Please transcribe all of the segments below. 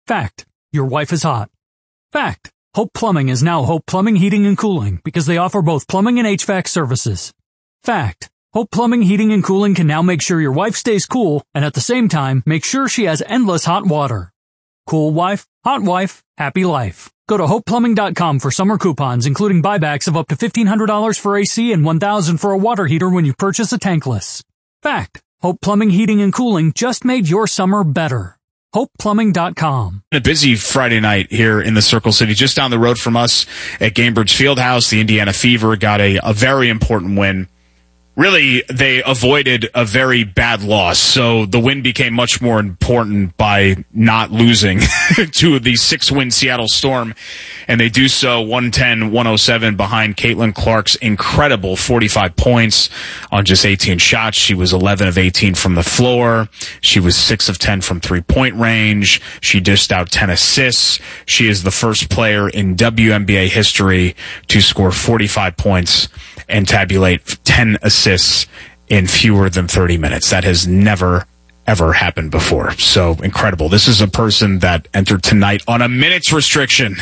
Fact. Your wife is hot. Fact. Hope Plumbing is now Hope Plumbing, Heating, and Cooling because they offer both plumbing and HVAC services. Fact. Hope Plumbing, Heating, and Cooling can now make sure your wife stays cool and at the same time make sure she has endless hot water. Cool wife, hot wife, happy life. Go to hopeplumbing.com for summer coupons, including buybacks of up to $1,500 for AC and $1,000 for a water heater when you purchase a tankless. Fact. Hope Plumbing, Heating, and Cooling just made your summer better. hopeplumbing.com. A busy Friday night here in the Circle City, just down the road from us at Gainbridge Fieldhouse. The Indiana Fever got a very important win. Really, they avoided a very bad loss, so the win became much more important by not losing to the 6-win Seattle Storm, and they do so 110-107 behind Caitlin Clark's incredible 45 points on just 18 shots. She was 11 of 18 from the floor. She was 6 of 10 from three-point range. She dished out 10 assists. She is the first player in WNBA history to score 45 points and tabulate 10 assists in fewer than 30 minutes. That has never, ever happened before. So incredible. This is a person that entered tonight on a minutes restriction.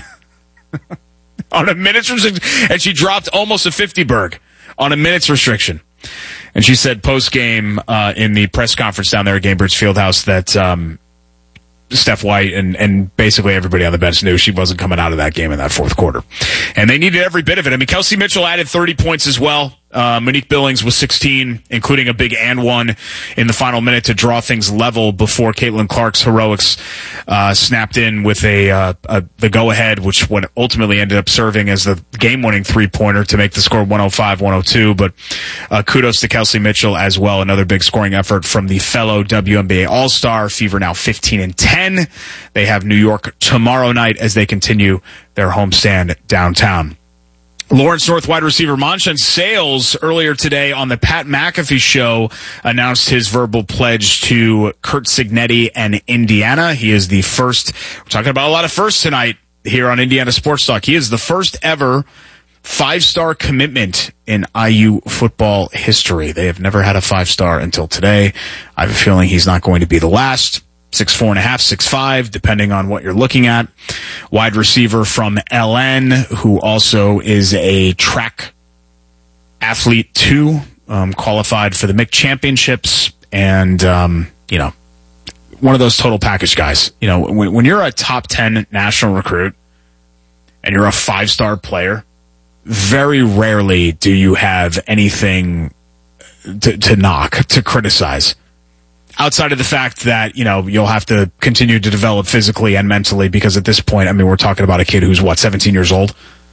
On a minutes restriction. And she dropped almost a 50-burg on a minutes restriction. And she said post-game in the press conference down there at Gainbridge Fieldhouse that Steph White and basically everybody on the bench knew she wasn't coming out of that game in that fourth quarter. And they needed every bit of it. I mean, Kelsey Mitchell added 30 points as well. Monique Billings was 16, including a big and one in the final minute to draw things level before Caitlin Clark's heroics snapped in with the go-ahead, which ultimately ended up serving as the game-winning three-pointer to make the score 105-102. But kudos to Kelsey Mitchell as well. Another big scoring effort from the fellow WNBA All-Star. Fever now 15-10. They have New York tomorrow night as they continue their homestand downtown. Lawrence North wide receiver Monshon Sales earlier today on the Pat McAfee show announced his verbal pledge to Curt Cignetti and Indiana. He is the first, we're talking about a lot of firsts tonight here on Indiana Sports Talk. He is the first ever 5-star commitment in IU football history. They have never had a 5-star until today. I have a feeling he's not going to be the last. 6'4.5", 6'5", depending on what you're looking at. Wide receiver from LN, who also is a track athlete too, qualified for the MIC championships, and one of those total package guys. You know, when you're a top 10 national recruit and you're a 5-star player, very rarely do you have anything to knock, to criticize. Outside of the fact that, you'll have to continue to develop physically and mentally, because at this point, I mean, we're talking about a kid who's, 17 years old?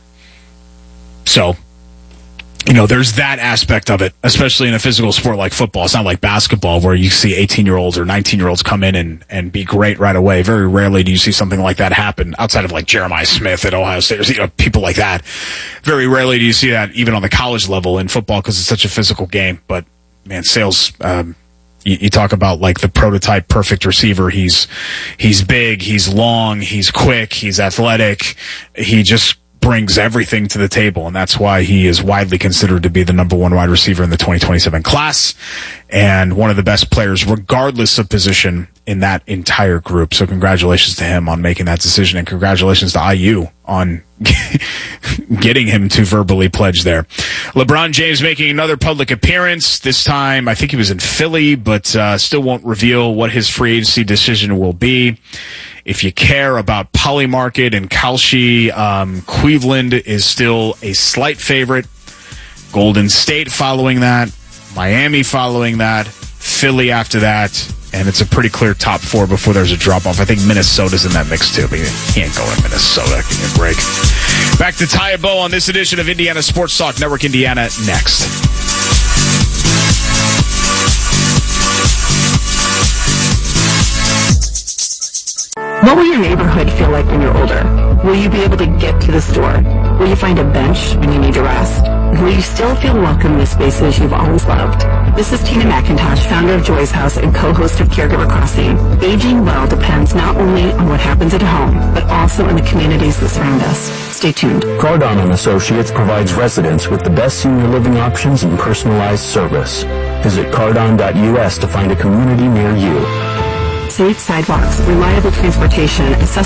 So, there's that aspect of it, especially in a physical sport like football. It's not like basketball where you see 18-year-olds or 19-year-olds come in and be great right away. Very rarely do you see something like that happen outside of like Jeremiah Smith at Ohio State, people like that. Very rarely do you see that even on the college level in football because it's such a physical game. But, man, Sales... You talk about like the prototype perfect receiver. He's big, he's long, he's quick, he's athletic. He just brings everything to the table, and that's why he is widely considered to be the number one wide receiver in the 2027 class and one of the best players regardless of position in that entire group. So congratulations to him on making that decision, and congratulations to IU on getting him to verbally pledge there. LeBron James making another public appearance. This time, I think he was in Philly, but still won't reveal what his free agency decision will be. If you care about Polymarket and Kalshi, Cleveland is still a slight favorite. Golden State following that. Miami following that. Philly after that. And it's a pretty clear top 4 before there's a drop-off. I think Minnesota's in that mix, too. But he ain't going to Minnesota. Give me a break. Back to Ty Bo on this edition of Indiana Sports Talk Network Indiana next. What will your neighborhood feel like when you're older? Will you be able to get to the store? Will you find a bench when you need to rest? Will you still feel welcome in the spaces you've always loved? This is Tina McIntosh, founder of Joy's House and co-host of Caregiver Crossing. Aging well depends not only on what happens at home, but also in the communities that surround us. Stay tuned. Cardon & Associates provides residents with the best senior living options and personalized service. Visit cardon.us to find a community near you. Safe sidewalks, reliable transportation, accessible